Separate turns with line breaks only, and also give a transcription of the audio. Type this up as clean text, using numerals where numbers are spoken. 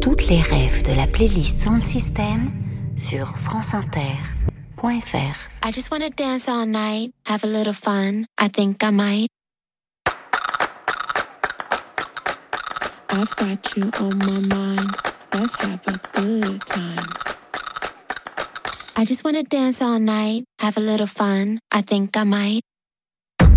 toutes les refs de la playlist Sound System sur franceinter.fr.
I just wanna dance all night, have a little fun. I think I might.
I've got you on my mind. Let's have a good time.
I just wanna dance all night, have a little fun. I think I might.